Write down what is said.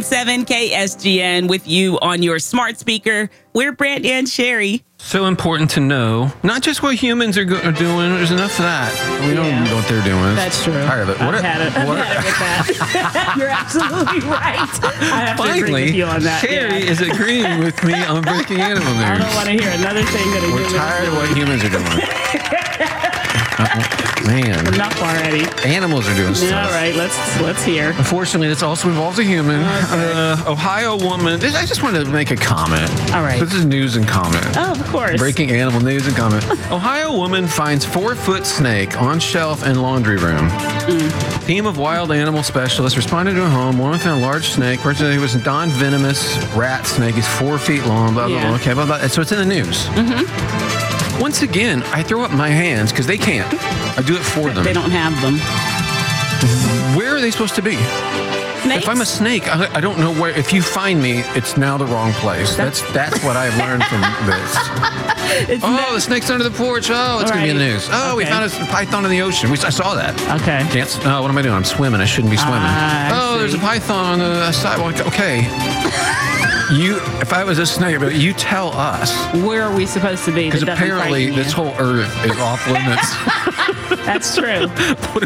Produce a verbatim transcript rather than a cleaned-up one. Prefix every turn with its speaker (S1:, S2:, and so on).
S1: seven K S G N with you on your smart speaker. We're Brant and Sherry.
S2: So important to know, not just what humans are, go- are doing. There's enough of that. We don't
S1: Yeah.
S2: know what they're doing.
S1: That's true.
S2: Tired of it.
S1: I've
S2: What
S1: had it. I've
S2: what
S1: had it with that. You're absolutely right. I have to agree
S2: Finally,
S1: with you on that.
S2: Sherry
S1: yeah.
S2: is agreeing with me on breaking animal news.
S1: I don't want to hear another thing that a
S2: We're
S1: human
S2: tired
S1: is
S2: of
S1: doing.
S2: what humans are doing. Uh, man,
S1: Enough already.
S2: animals are doing stuff.
S1: All right, let's let's hear.
S2: Unfortunately, this also involves a human.
S1: Okay.
S2: Uh, Ohio woman. This, I just wanted to make a comment.
S1: All right.
S2: This is news and comment.
S1: Oh, of course.
S2: Breaking animal news and comment. Ohio woman finds four-foot snake on shelf in laundry room.
S1: Mm.
S2: Team of wild animal specialists responded to a home. Woman found a large snake. Person who was a non-venomous rat snake. He's four feet long. Blah blah
S1: Yeah.
S2: blah. Okay, blah, blah. So it's in the news.
S1: Mm-hmm.
S2: Once again, I throw up my hands because they can't. I do it for them.
S1: They don't have them.
S2: Where are they supposed to be?
S1: Snakes?
S2: If I'm a snake, I, I don't know where. If you find me, it's now the wrong place. That's that's what I've learned from this.
S1: It's
S2: Oh,
S1: ne-
S2: the snake's under the porch. Oh, it's going to be in the
S1: Right.
S2: news. Oh, we
S1: Okay.
S2: found a python in the ocean. We, I saw that.
S1: Okay.
S2: Can't. s- Oh, what am I doing? I'm swimming. I shouldn't be swimming.
S1: Ah, I
S2: oh, there's a
S1: see.
S2: python on the sidewalk. Okay. You, if I was a snake, I'd be like, you tell us.
S1: Where are we supposed to be?
S2: Because
S1: that doesn't
S2: apparently
S1: frighten you?
S2: this whole earth is off limits.
S1: That's true.